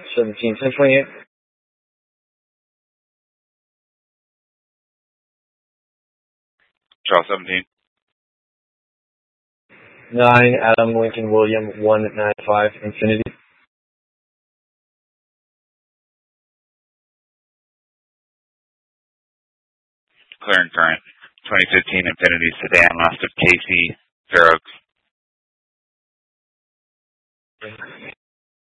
171028. Charles 17. 9 Adam Lincoln William 195 Infinity. Clear and current. 2015 Infinity sedan, last of Casey, Fair Oaks.